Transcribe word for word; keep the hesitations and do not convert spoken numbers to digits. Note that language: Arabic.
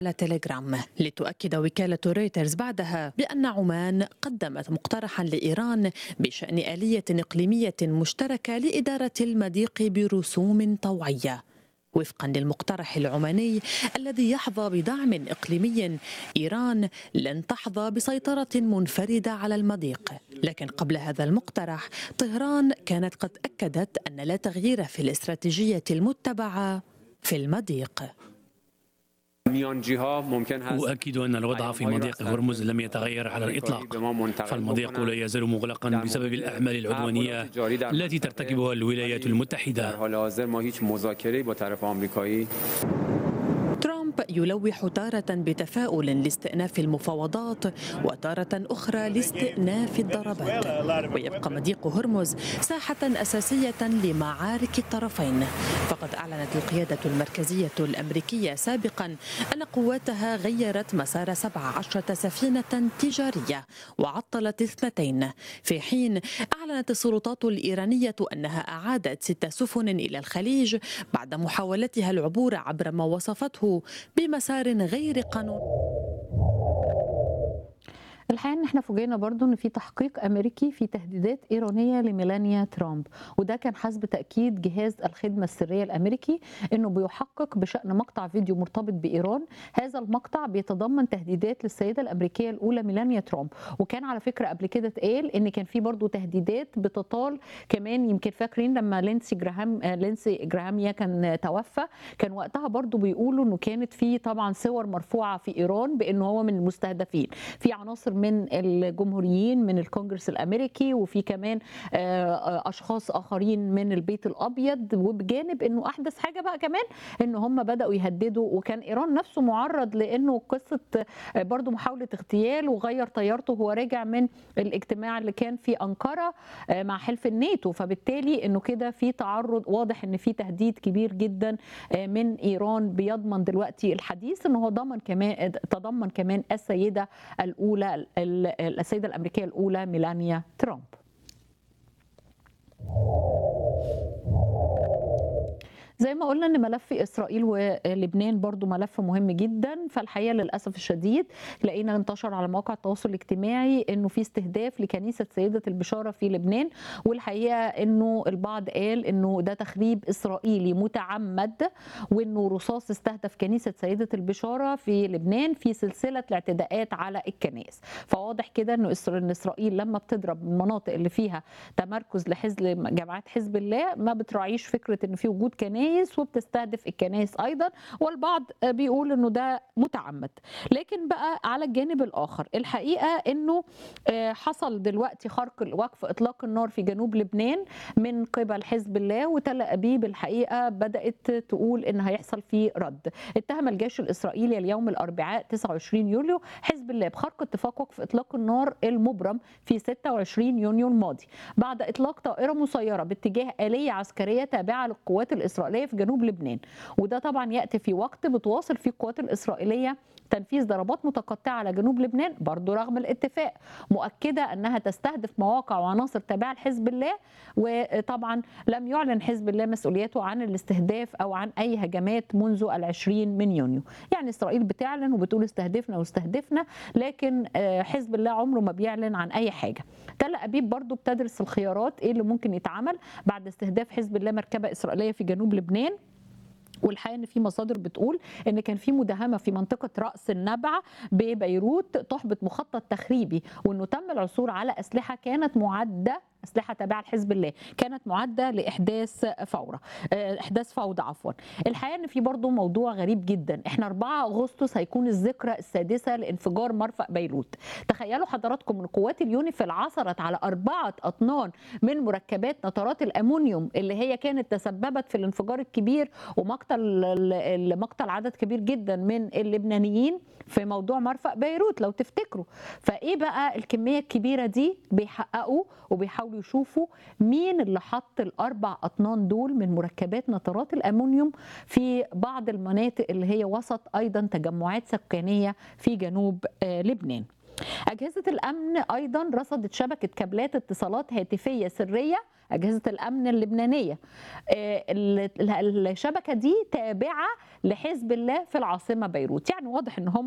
على تيليجرام. لتؤكد وكالة رويترز بعدها بأن عمان قدمت مقترحا لإيران بشأن آلية إقليمية مشتركة لإدارة المضيق برسوم طوعية. وفقا للمقترح العماني الذي يحظى بدعم إقليمي، إيران لن تحظى بسيطرة منفردة على المضيق. لكن قبل هذا المقترح طهران كانت قد أكدت أن لا تغيير في الاستراتيجية المتبعة في المضيق. أؤكد أن الوضع في مضيق هرمز لم يتغير على الإطلاق، فالمضيق لا يزال مغلقا بسبب الأعمال العدوانية التي ترتكبها الولايات المتحدة. ترامب يلوح تارة بتفاؤل لاستئناف المفاوضات وتارة أخرى لاستئناف الضربات، ويبقى مضيق هرمز ساحة أساسية لمعارك الطرفين. فقد أعلنت القيادة المركزية الأمريكية سابقا أن قواتها غيرت مسار سبع عشرة سفينة تجارية وعطلت اثنتين، في حين أعلنت السلطات الإيرانية أنها أعادت ست سفن إلى الخليج بعد محاولتها العبور عبر ما وصفته بمسار غير قانوني. الحقيقه ان احنا فوجئنا برضو ان في تحقيق امريكي في تهديدات ايرانيه لميلانيا ترامب، وده كان حسب تاكيد جهاز الخدمه السريه الامريكي انه بيحقق بشان مقطع فيديو مرتبط بايران. هذا المقطع بيتضمن تهديدات للسيده الامريكيه الاولى ميلانيا ترامب، وكان على فكره قبل كده اتقال ان كان في برضو تهديدات بتطال كمان. يمكن فاكرين لما لينسي جراهام لينسي جراهاميا كان توفى، كان وقتها برضو بيقولوا انه كانت في طبعا صور مرفوعه في ايران بانه هو من المستهدفين، في عناصر من الجمهوريين من الكونجرس الامريكي، وفي كمان اشخاص اخرين من البيت الابيض. وبجانب انه احدث حاجه بقى كمان ان هم بداوا يهددوا، وكان ايران نفسه معرض لانه قصه برضو محاوله اغتيال وغير طيارته وهو راجع من الاجتماع اللي كان في انقره مع حلف الناتو. فبالتالي انه كده في تعرض واضح ان في تهديد كبير جدا من ايران. بيضمن دلوقتي الحديث انه هو ضمن كمان تضمن كمان السيده الاولى السيدة الأمريكية الأولى ميلانيا ترامب. زي ما قلنا ان ملف اسرائيل ولبنان برضو ملف مهم جدا. فالحقيقه للاسف الشديد لقينا انتشر على مواقع التواصل الاجتماعي انه في استهداف لكنيسه سيده البشاره في لبنان، والحقيقه انه البعض قال انه ده تخريب اسرائيلي متعمد، وانه رصاص استهدف كنيسه سيده البشاره في لبنان في سلسله الاعتداءات على الكنائس. فواضح كده انه اسرائيل لما بتضرب المناطق اللي فيها تمركز لحزب جماعات حزب الله ما بتراعيش فكره ان في وجود كنائس وبتستهدف الكنائس ايضا، والبعض بيقول انه ده متعمد. لكن بقى على الجانب الاخر الحقيقه انه حصل دلوقتي خرق وقف اطلاق النار في جنوب لبنان من قبل حزب الله، وتل ابيب الحقيقه بدات تقول ان هيحصل فيه رد. اتهم الجيش الاسرائيلي اليوم الاربعاء تسعة وعشرين يوليو حزب الله بخرق اتفاق وقف اطلاق النار المبرم في ستة وعشرين يونيو الماضي بعد اطلاق طائره مسيره باتجاه آلية عسكريه تابعه للقوات الاسرائيليه في جنوب لبنان. وده طبعا ياتي في وقت بتواصل فيه القوات الاسرائيليه تنفيذ ضربات متقطعه على جنوب لبنان برضو رغم الاتفاق، مؤكده انها تستهدف مواقع وعناصر تابعه لحزب الله. وطبعا لم يعلن حزب الله مسؤوليته عن الاستهداف او عن اي هجمات منذ العشرين من يونيو. يعني اسرائيل بتعلن وبتقول استهدفنا واستهدفنا، لكن حزب الله عمره ما بيعلن عن اي حاجه. تل ابيب برضو بتدرس الخيارات ايه اللي ممكن يتعمل بعد استهداف حزب الله مركبه اسرائيليه في جنوب لبنان. والحقيقه ان في مصادر بتقول ان كان في مداهمه في منطقه راس النبع ببيروت تحبط مخطط تخريبي، وانه تم العثور على اسلحه كانت معده اسلحه تابعه لحزب الله كانت معده لاحداث فوره احداث فوضى عفوا. الحقيقه ان في برضه موضوع غريب جدا. احنا أربعة أغسطس هيكون الذكرى السادسه لانفجار مرفأ بيروت. تخيلوا حضراتكم ان قوات اليونيفيل عثرت على أربعة أطنان من مركبات نترات الامونيوم اللي هي كانت تسببت في الانفجار الكبير ومقتل مقتل عدد كبير جدا من اللبنانيين في موضوع مرفأ بيروت لو تفتكروا. فايه بقى الكميه الكبيره دي؟ بيحققوا وبيحاولوا يشوفوا مين اللي حط الاربع اطنان دول من مركبات نترات الامونيوم في بعض المناطق اللي هي وسط ايضا تجمعات سكانيه في جنوب لبنان. أجهزة الأمن أيضا رصدت شبكة كابلات اتصالات هاتفية سرية، أجهزة الأمن اللبنانية. الشبكة دي تابعة لحزب الله في العاصمة بيروت، يعني واضح إن هم